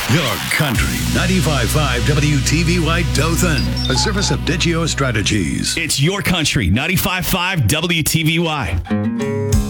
Your country 95.5 WTVY Dothan, a service of Digio Strategies. It's Your Country 95.5 WTVY.